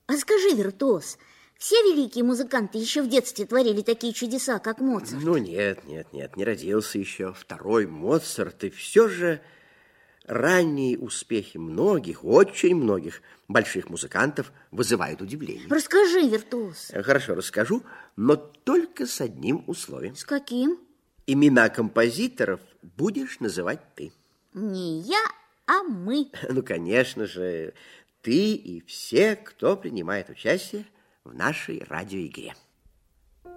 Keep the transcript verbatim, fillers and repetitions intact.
А скажи, виртуоз, все великие музыканты еще в детстве творили такие чудеса, как Моцарт? Ну, нет, нет, нет, не родился еще второй Моцарт, и все же ранние успехи многих, очень многих больших музыкантов вызывают удивление. Расскажи, виртуоз. Хорошо, расскажу, но только с одним условием. С каким? Имена композиторов будешь называть ты. Не я, а мы. Ну, конечно же, ты и все, кто принимает участие в нашей радиоигре.